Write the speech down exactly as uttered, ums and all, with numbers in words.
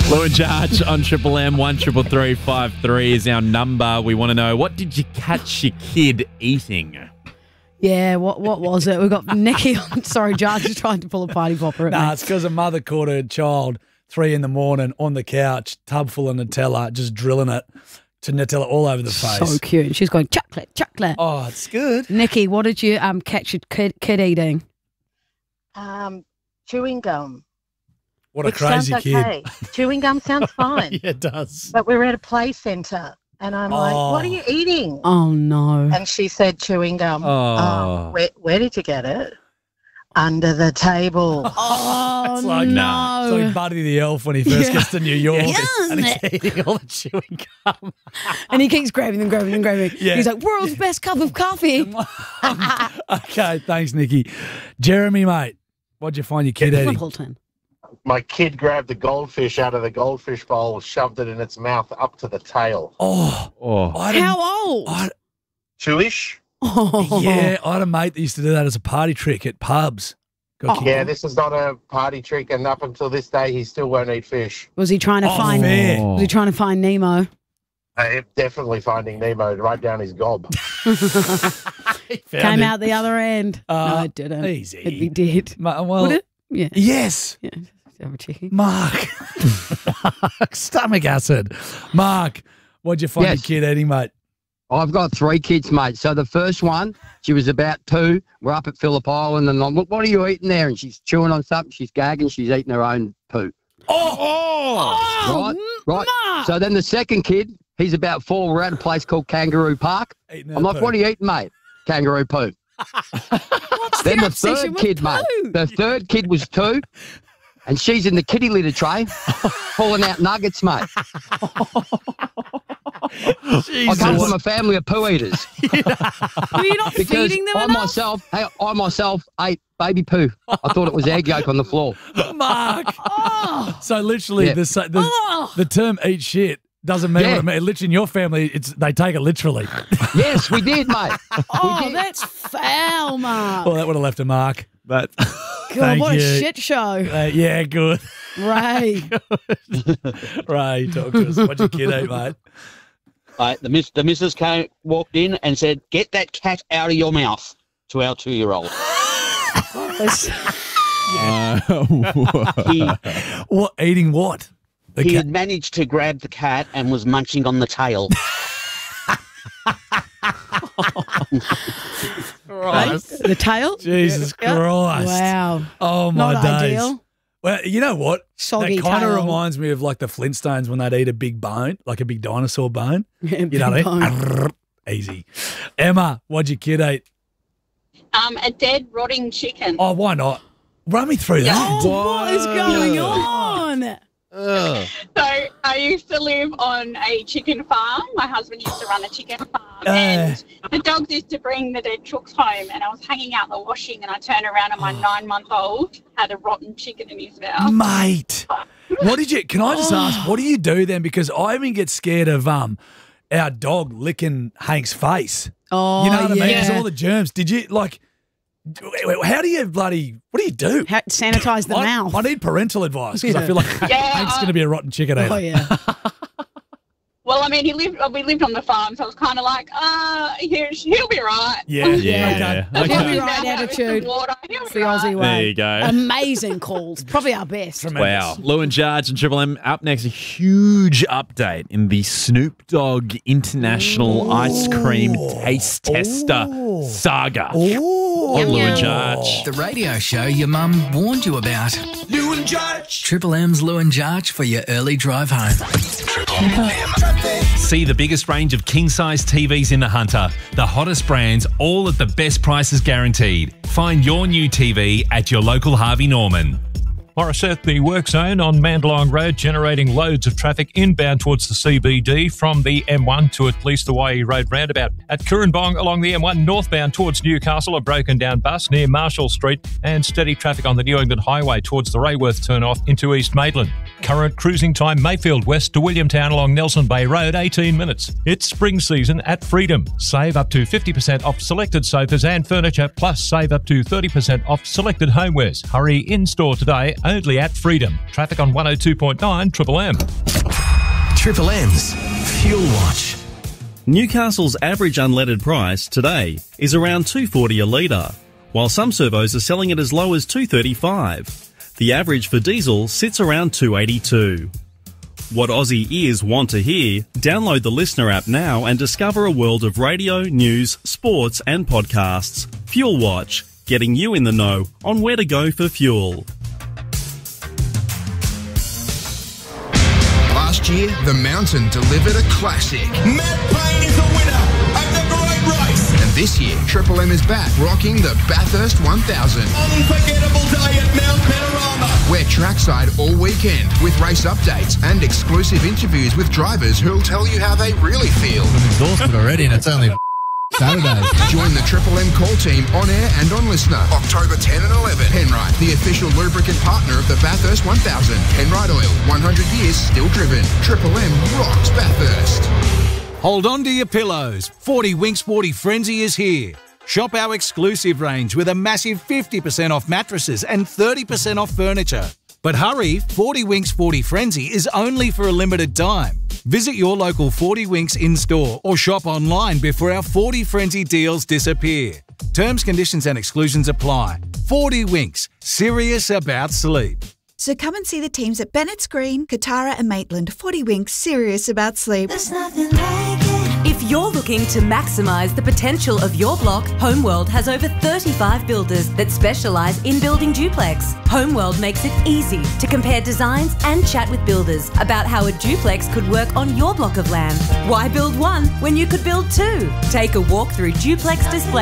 Lou and Jarge on Triple M, one triple three five three is our number. We want to know, what did you catch your kid eating? Yeah, what what was it? We've got Nikki on. Sorry, Jarge is trying to pull a party popper at Nah, me. it's because a mother caught her child three in the morning on the couch, tub full of Nutella, just drilling it to Nutella all over the face. So cute. She's going, chocolate, chocolate. Oh, it's good. Nikki, what did you um catch your kid, kid eating? Um, chewing gum. What a Which crazy sounds kid. okay. Chewing gum sounds fine. Yeah, it does. But we were at a play centre and I'm like, what are Oh. you eating? Oh, no. And she said chewing gum. Oh. Um, where, where did you get it? Under the table. Oh, It's like, nah. It's like Buddy the Elf when he first Yeah. gets to New York Yes. and he's eating all the chewing gum. And he keeps grabbing them, grabbing them, grabbing them. Yeah. He's like, world's best cup of coffee. Okay, thanks, Nikki. Jeremy, mate, what'd you find your kid eating? Appleton. My kid grabbed the goldfish out of the goldfish bowl, shoved it in its mouth up to the tail. Oh, Oh, I had a- How old? I- Chewish? Oh. yeah, I had a mate that used to do that as a party trick at pubs. Got Oh. kicked- Yeah, this is not a party trick, and up until this day, he still won't eat fish. Was he trying to Oh, find? fair. Was he trying to find Nemo? Uh, definitely finding Nemo right down his gob. He found Came it. out the other end. Uh, no, it didn't. easy. It, he did. Ma- well, Would it? Yeah. Yes. Yeah. Have a chicken. Mark. Mark. Stomach acid. Mark, what'd you find Yes. your kid eating, mate? I've got three kids, mate. So the first one, she was about two. We're up at Phillip Island, and I'm, look, what are you eating there? And she's chewing on something. She's gagging. She's eating her own poo. Oh! Oh, Right, right. Mark. So then the second kid, he's about four. We're at a place called Kangaroo Park. Eating I'm her like, poo. what are you eating, mate? Kangaroo poo. What's Then the the obsession third with kid, mate. poo? The third kid was two, and she's in the kitty litter tray, pulling out nuggets, mate. I come from a family of poo eaters. Were you not Because feeding them I enough? myself, hey, I myself ate baby poo. I thought it was egg yolk on the floor. Mark. Oh, So literally, Yeah. the, sa- the, oh. the term eat shit doesn't mean Yeah. what it means. Literally, in your family, it's they take it literally. Yes, we did, mate. Oh, did. that's foul, Mark. Well, that would have left a mark. that. God, thank what you. a shit show. Uh, yeah, good. Ray. Ray, talk to us. What'd your kid eat, mate? Uh, the miss, the missus came, walked in and said, "Get that cat out of your mouth," to our two-year-old. That's- Uh, He, What eating what? The he cat. had managed to grab the cat and was munching on the tail. the tail? Jesus Yeah. Christ. Wow. Oh my Not days. ideal. Well, you know what? Soggy that kind of tail. reminds me of like the Flintstones when they'd eat a big bone, like a big dinosaur bone. Yeah, You know what I big mean? Easy. Emma, what'd your kid eat? Um, a dead rotting chicken. Oh, why not? Run me through that. Oh, what is going on? Ugh. So I used to live on a chicken farm. My husband used to run a chicken farm, Uh. and the dogs used to bring the dead chooks home. And I was hanging out the washing, and I turned around, and my nine-month-old had a rotten chicken in his mouth. Mate, what did you, can I just ask, what do you do then? Because I even get scared of um our dog licking Hank's face. Oh, You know what I yeah. mean? Because all the germs. Did you, like, how do you bloody, what do you do? Ha- sanitize the I, mouth. I need parental advice because I Yeah. feel like Yeah, Hank's I- going to be a rotten chicken eater. Oh, yeah. Well, I mean, he lived. We lived on the farm, so I was kind of like, uh, he'll, he'll be right. Yeah, Yeah. okay. He'll be Okay. right attitude. Water. He'll It's be the right. Aussie way. There you go. Amazing calls. Probably our best. Wow. Lou and Jarge and Triple M. Up next, a huge update in the Snoop Dogg International Ice Cream Taste Tester saga. Ooh. On Lou and Jarge. The radio show your mum warned you about. Lou and Jarge. Triple M's Lou and Jarge for your early drive home. Triple M. See the biggest range of king-size T Vs in the Hunter. The hottest brands, all at the best prices guaranteed. Find your new T V at your local Harvey Norman. Morissette, the work zone on Mandalong Road, generating loads of traffic inbound towards the C B D from the M one to at least the Waihee Road roundabout. At Coorambong along the M one northbound towards Newcastle, a broken down bus near Marshall Street, and steady traffic on the New England Highway towards the Rayworth turn-off into East Maitland. Current cruising time Mayfield West to Williamtown along Nelson Bay Road, eighteen minutes. It's spring season at Freedom. Save up to fifty percent off selected sofas and furniture, plus save up to thirty percent off selected homewares. Hurry in-store today, only at Freedom. Traffic on one oh two point nine Triple M. Triple M's Fuel Watch. Newcastle's average unleaded price today is around two dollars forty a litre, while some servos are selling it as low as two dollars thirty-five. The average for diesel sits around two dollars eighty-two. What Aussie ears want to hear? Download the Listener app now and discover a world of radio, news, sports and podcasts. Fuel Watch, getting you in the know on where to go for fuel. Last year, the Mountain delivered a classic. Matt Payne is the winner of the great race. And this year, Triple M is back, rocking the Bathurst one thousand. Unforgettable day at Mount Panorama. We're trackside all weekend with race updates and exclusive interviews with drivers who'll tell you how they really feel. I'm exhausted already and it's only Saturday. Join the Triple M call team on air and on Listener. October tenth and eleventh. Penrite, the official lubricant partner of the Bathurst one thousand. Penrite Oil, one hundred years still driven. Triple M rocks Bathurst. Hold on to your pillows. forty Winks forty Frenzy is here. Shop our exclusive range with a massive fifty percent off mattresses and thirty percent off furniture. But hurry, forty Winks forty Frenzy is only for a limited time. Visit your local forty Winks in-store or shop online before our forty Frenzy deals disappear. Terms, conditions and exclusions apply. forty Winks, serious about sleep. So come and see the teams at Bennett's Green, Katara and Maitland. forty Winks, serious about sleep. There's nothing like it. If you're looking to maximise the potential of your block, Homeworld has over thirty-five builders that specialise in building duplex. Homeworld makes it easy to compare designs and chat with builders about how a duplex could work on your block of land. Why build one when you could build two? Take a walk through Duplex Display